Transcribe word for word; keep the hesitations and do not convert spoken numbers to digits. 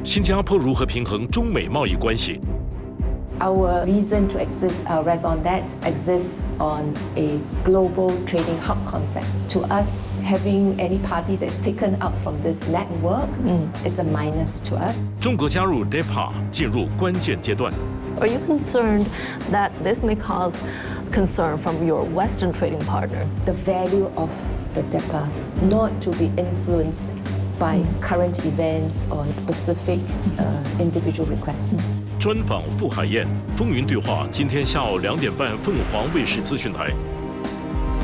新加坡如何平衡中美贸易关系？ Our reason to exist, uh, ResonNet exists on a global trading hub concept. To us, having any party that's taken out from this network mm. is a minus to us. 中国加入 D E P A 进入关键阶段。 Are you concerned that this may cause concern from your Western trading partner? The value of the D E P A not to be influenced by mm. current events or specific uh, individual requests. 专访傅海燕，风云对话，今天下午两点半，凤凰卫视资讯台。